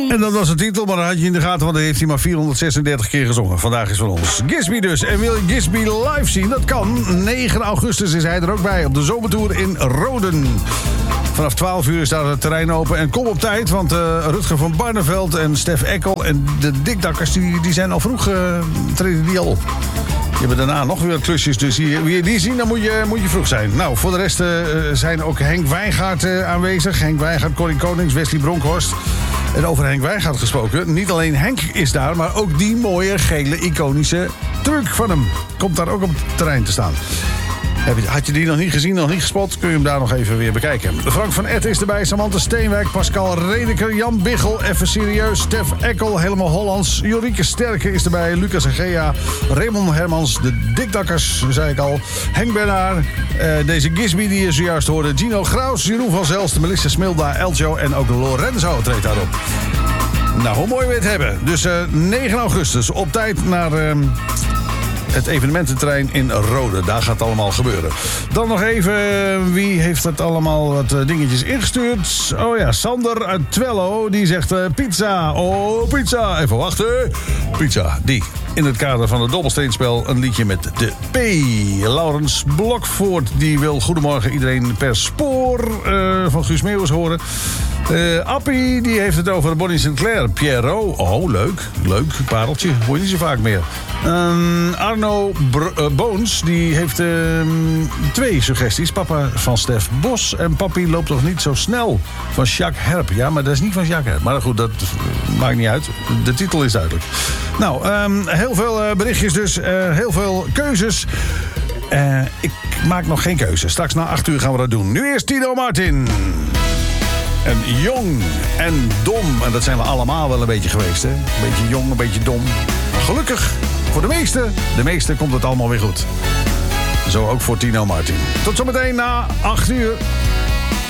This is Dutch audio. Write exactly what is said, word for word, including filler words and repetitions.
En dat was de titel, maar dan had je in de gaten, want dat heeft hij maar vierhonderdzesendertig keer gezongen. Vandaag is van ons Gisby dus. En wil je Gisby live zien? Dat kan. negen augustus is hij er ook bij op de zomertour in Roden. Vanaf twaalf uur staat het terrein open. En kom op tijd, want uh, Rutger van Barneveld en Stef Eckel en de Dikdakkers, die, die zijn al vroeg, uh, treden die al op. Je hebt daarna nog weer klusjes, dus hier, wil je die zien, dan moet je, moet je vroeg zijn. Nou, voor de rest uh, zijn ook Henk Wijngaard uh, aanwezig. Henk Wijngaard, Corrie Konings, Wesley Bronkhorst. En over Henk Wijngaard gesproken. Niet alleen Henk is daar, maar ook die mooie, gele, iconische truck van hem. Komt daar ook op het terrein te staan. Had je die nog niet gezien, nog niet gespot, kun je hem daar nog even weer bekijken. Frank van Etten is erbij, Samantha Steenwijk, Pascal Redeker, Jan Biggel, even serieus, Stef Eckel, helemaal Hollands, Jorike Sterke is erbij, Lucas Egea, Raymond Hermans, de Dikdakkers, zei ik al, Henk Bernard, uh, deze Gisby die je zojuist hoorde, Gino Graus, Jeroen van Zelst, Melissa Smilda, Eljo en ook Lorenzo treedt daarop. Nou, hoe mooi we het hebben. Dus uh, negen augustus, op tijd naar... Uh, het evenemententerrein in Rode. Daar gaat het allemaal gebeuren. Dan nog even, wie heeft het allemaal wat dingetjes ingestuurd? Oh ja, Sander uit Twello, die zegt uh, pizza. Oh, pizza. Even wachten. Pizza, die. In het kader van het dobbelsteenspel een liedje met de P. Laurens Blokvoort, die wil goedemorgen iedereen per spoor uh, van Guus Meeuwis horen. Uh, Appie, die heeft het over Bonnie Sinclair. Pierrot, oh leuk, leuk, pareltje, hoor je niet zo vaak meer. Um, Arno Br- uh, Boons, die heeft uh, twee suggesties. Papa van Stef Bos en papi loopt toch niet zo snel van Jacques Herp. Ja, maar dat is niet van Jacques Herp. Maar goed, dat maakt niet uit. De titel is duidelijk. Nou, um, heel veel uh, berichtjes dus, uh, heel veel keuzes. Uh, ik maak nog geen keuze. Straks na acht uur gaan we dat doen. Nu eerst Tino Martin. En jong en dom. En dat zijn we allemaal wel een beetje geweest, hè? Een beetje jong, een beetje dom. Maar gelukkig, voor de meesten, de meesten komt het allemaal weer goed. Zo ook voor Tino Martin. Tot zometeen na acht uur.